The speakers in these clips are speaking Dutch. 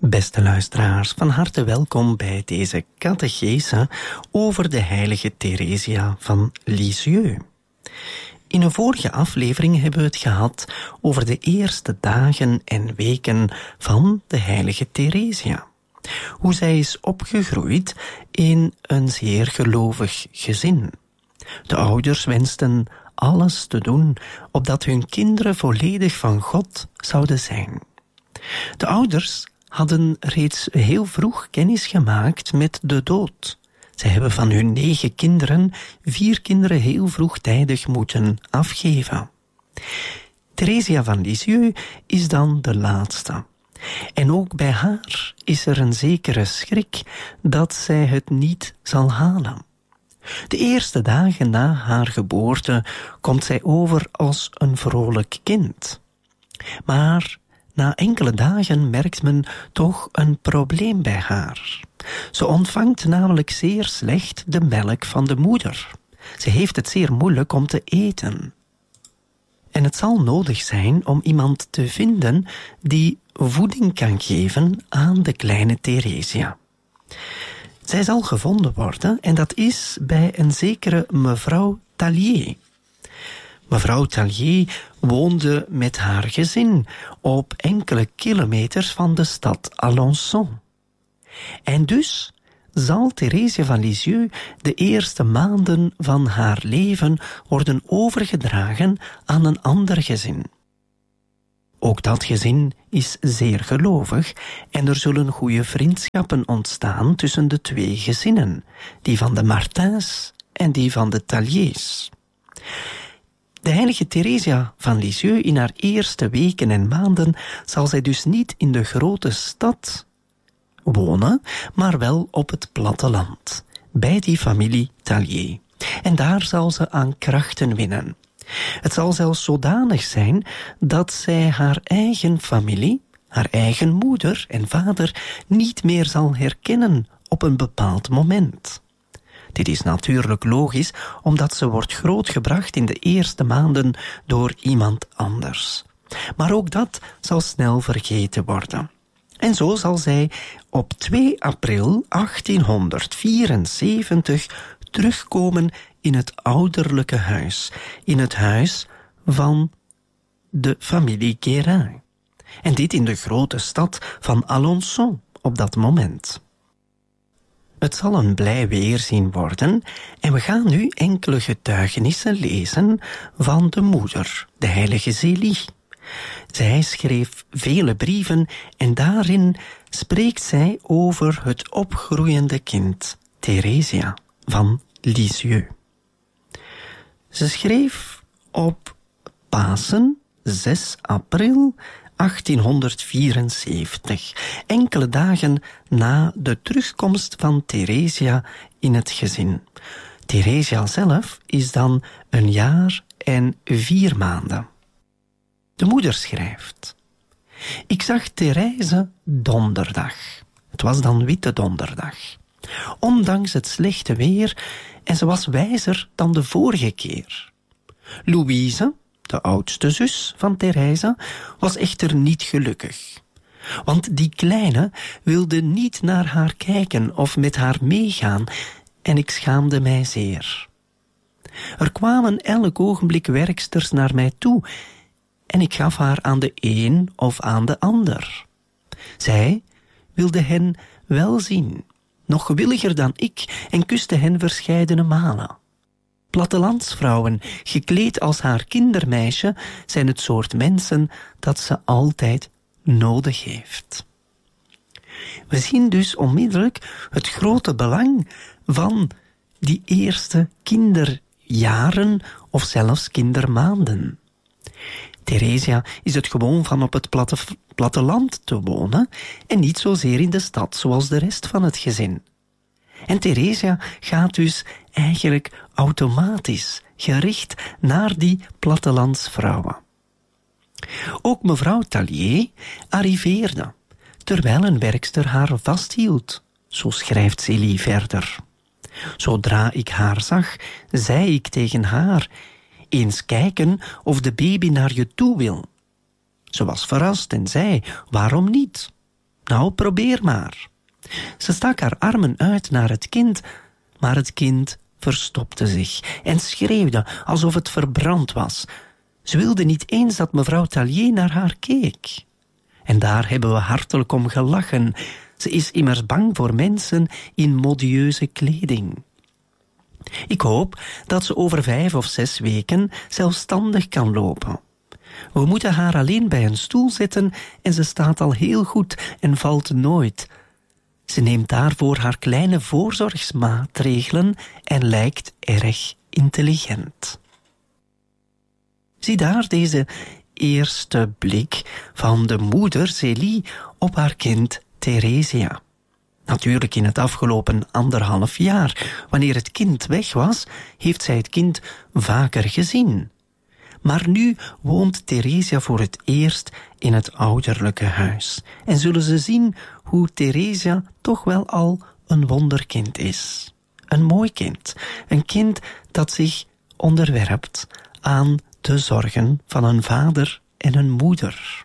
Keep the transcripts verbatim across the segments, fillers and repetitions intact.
Beste luisteraars, van harte welkom bij deze catechese over de heilige Theresia van Lisieux. In een vorige aflevering hebben we het gehad over de eerste dagen en weken van de heilige Theresia. Hoe zij is opgegroeid in een zeer gelovig gezin. De ouders wensten alles te doen opdat hun kinderen volledig van God zouden zijn. De ouders hadden reeds heel vroeg kennis gemaakt met de dood. Zij hebben van hun negen kinderen vier kinderen heel vroegtijdig moeten afgeven. Theresia van Lisieux is dan de laatste. En ook bij haar is er een zekere schrik dat zij het niet zal halen. De eerste dagen na haar geboorte komt zij over als een vrolijk kind. Maar na enkele dagen merkt men toch een probleem bij haar. Ze ontvangt namelijk zeer slecht de melk van de moeder. Ze heeft het zeer moeilijk om te eten. En het zal nodig zijn om iemand te vinden die voeding kan geven aan de kleine Theresia. Zij zal gevonden worden en dat is bij een zekere mevrouw Tallier. Mevrouw Tallier woonde met haar gezin op enkele kilometers van de stad Alençon. En dus zal Theresia van Lisieux de eerste maanden van haar leven worden overgedragen aan een ander gezin. Ook dat gezin is zeer gelovig en er zullen goede vriendschappen ontstaan tussen de twee gezinnen, die van de Martins en die van de Talliers. De heilige Theresia van Lisieux in haar eerste weken en maanden zal zij dus niet in de grote stad wonen, maar wel op het platteland, bij die familie Tallier. En daar zal ze aan krachten winnen. Het zal zelfs zodanig zijn dat zij haar eigen familie, haar eigen moeder en vader niet meer zal herkennen op een bepaald moment. Dit is natuurlijk logisch, omdat ze wordt grootgebracht in de eerste maanden door iemand anders. Maar ook dat zal snel vergeten worden. En zo zal zij op twee april achttienhonderdvierenzeventig terugkomen in het ouderlijke huis, in het huis van de familie Guérin. En dit in de grote stad van Alençon op dat moment. Het zal een blij weerzien worden en we gaan nu enkele getuigenissen lezen van de moeder, de heilige Zélie. Zij schreef vele brieven en daarin spreekt zij over het opgroeiende kind, Theresia van Lisieux. Ze schreef op Pasen, zes april achttienhonderdvierenzeventig, enkele dagen na de terugkomst van Theresia in het gezin. Theresia zelf is dan een jaar en vier maanden. De moeder schrijft: Ik zag Therese donderdag. Het was dan Witte Donderdag. Ondanks het slechte weer, en ze was wijzer dan de vorige keer. Louise, de oudste zus van Therese, was echter niet gelukkig. Want die kleine wilde niet naar haar kijken of met haar meegaan, en ik schaamde mij zeer. Er kwamen elk ogenblik werksters naar mij toe, en ik gaf haar aan de een of aan de ander. Zij wilde hen wel zien, nog gewilliger dan ik, en kuste hen verscheidene malen. Plattelandsvrouwen, gekleed als haar kindermeisje, zijn het soort mensen dat ze altijd nodig heeft. We zien dus onmiddellijk het grote belang van die eerste kinderjaren of zelfs kindermaanden. Theresia is het gewoon van op het platte, platteland te wonen en niet zozeer in de stad zoals de rest van het gezin. En Theresia gaat dus eigenlijk automatisch gericht naar die plattelandsvrouwen. Ook mevrouw Tallier arriveerde, terwijl een werkster haar vasthield. Zo schrijft Zélie verder. Zodra ik haar zag, zei ik tegen haar: eens kijken of de baby naar je toe wil. Ze was verrast en zei: waarom niet? Nou, probeer maar. Ze stak haar armen uit naar het kind, maar het kind verstopte zich en schreeuwde alsof het verbrand was. Ze wilde niet eens dat mevrouw Tallier naar haar keek. En daar hebben we hartelijk om gelachen. Ze is immers bang voor mensen in modieuze kleding. Ik hoop dat ze over vijf of zes weken zelfstandig kan lopen. We moeten haar alleen bij een stoel zetten en ze staat al heel goed en valt nooit. Ze neemt daarvoor haar kleine voorzorgsmaatregelen en lijkt erg intelligent. Zie daar deze eerste blik van de moeder Zélie op haar kind Theresia. Natuurlijk in het afgelopen anderhalf jaar. Wanneer het kind weg was, heeft zij het kind vaker gezien. Maar nu woont Theresia voor het eerst in het ouderlijke huis. En zullen ze zien hoe Theresia toch wel al een wonderkind is. Een mooi kind. Een kind dat zich onderwerpt aan de zorgen van een vader en een moeder.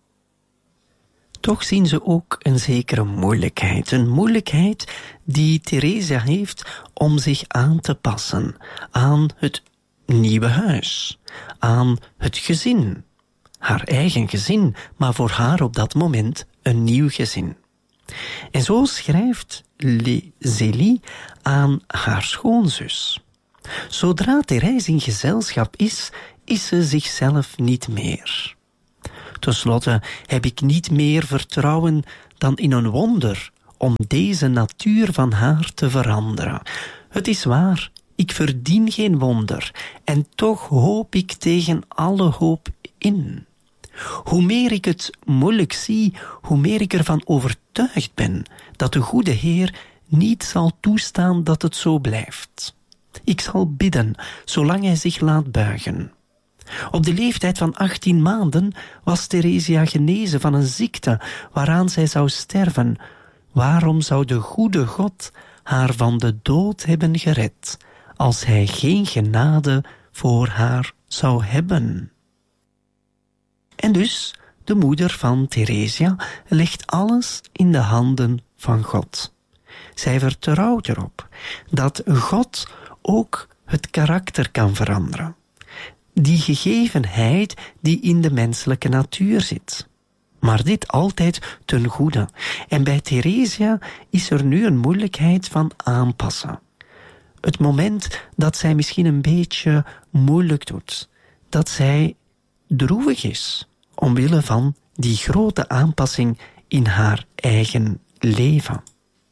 Toch zien ze ook een zekere moeilijkheid. Een moeilijkheid die Theresia heeft om zich aan te passen aan het nieuwe huis, aan het gezin. Haar eigen gezin, maar voor haar op dat moment een nieuw gezin. En zo schrijft Zélie aan haar schoonzus. Zodra Thérèse in gezelschap is, is ze zichzelf niet meer. Ten slotte heb ik niet meer vertrouwen dan in een wonder om deze natuur van haar te veranderen. Het is waar, ik verdien geen wonder en toch hoop ik tegen alle hoop in. Hoe meer ik het moeilijk zie, hoe meer ik ervan overtuigd ben dat de goede Heer niet zal toestaan dat het zo blijft. Ik zal bidden, zolang hij zich laat buigen. Op de leeftijd van achttien maanden was Theresia genezen van een ziekte waaraan zij zou sterven. Waarom zou de goede God haar van de dood hebben gered, als hij geen genade voor haar zou hebben? En dus, de moeder van Theresia legt alles in de handen van God. Zij vertrouwt erop dat God ook het karakter kan veranderen. Die gegevenheid die in de menselijke natuur zit. Maar dit altijd ten goede. En bij Theresia is er nu een moeilijkheid van aanpassen. Het moment dat zij misschien een beetje moeilijk doet. Dat zij droevig is, omwille van die grote aanpassing in haar eigen leven.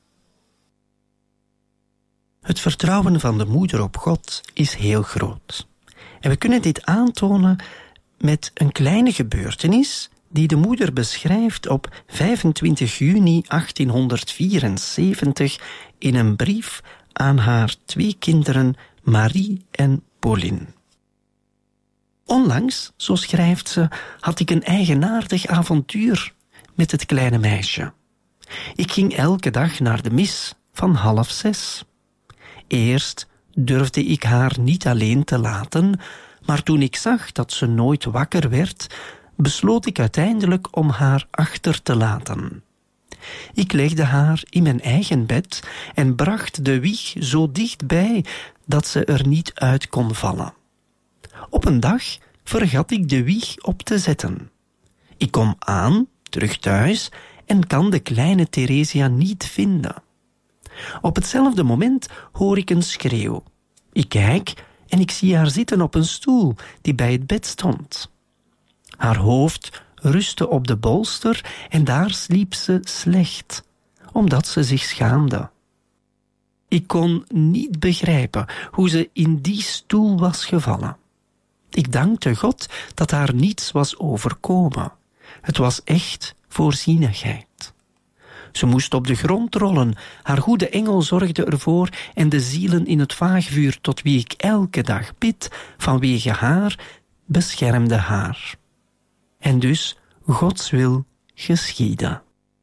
Het vertrouwen van de moeder op God is heel groot. En we kunnen dit aantonen met een kleine gebeurtenis die de moeder beschrijft op vijfentwintig juni achttienhonderdvierenzeventig in een brief aan haar twee kinderen Marie en Pauline. Onlangs, zo schrijft ze, had ik een eigenaardig avontuur met het kleine meisje. Ik ging elke dag naar de mis van half zes. Eerst durfde ik haar niet alleen te laten, maar toen ik zag dat ze nooit wakker werd, besloot ik uiteindelijk om haar achter te laten. Ik legde haar in mijn eigen bed en bracht de wieg zo dichtbij dat ze er niet uit kon vallen. Op een dag vergat ik de wieg op te zetten. Ik kom aan, terug thuis, en kan de kleine Theresia niet vinden. Op hetzelfde moment hoor ik een schreeuw. Ik kijk en ik zie haar zitten op een stoel die bij het bed stond. Haar hoofd rustte op de bolster en daar sliep ze slecht, omdat ze zich schaamde. Ik kon niet begrijpen hoe ze in die stoel was gevallen. Ik dankte God dat haar niets was overkomen. Het was echt voorzienigheid. Ze moest op de grond rollen. Haar goede engel zorgde ervoor en de zielen in het vaagvuur tot wie ik elke dag bid, vanwege haar, beschermde haar. En dus Gods wil geschieden.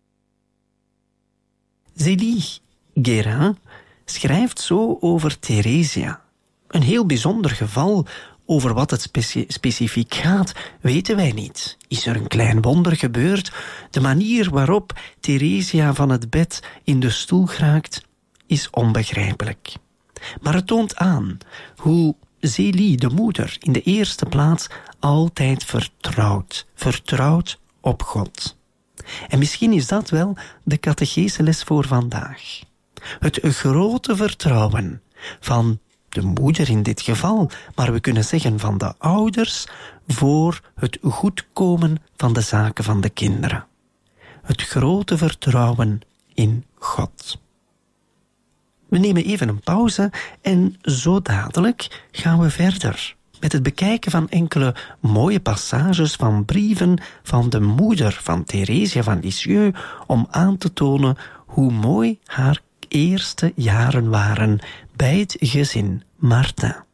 Zélie Guérin schrijft zo over Theresia. Een heel bijzonder geval, over wat het specie- specifiek gaat, weten wij niet. Is er een klein wonder gebeurd? De manier waarop Theresia van het bed in de stoel geraakt, is onbegrijpelijk. Maar het toont aan hoe Zélie, de moeder, in de eerste plaats altijd vertrouwt. Vertrouwt op God. En misschien is dat wel de catecheseles voor vandaag. Het grote vertrouwen van de moeder in dit geval, maar we kunnen zeggen van de ouders, voor het goedkomen van de zaken van de kinderen. Het grote vertrouwen in God. We nemen even een pauze en zo dadelijk gaan we verder met het bekijken van enkele mooie passages van brieven van de moeder van Theresia van Lisieux om aan te tonen hoe mooi haar eerste jaren waren bij het gezin Martin.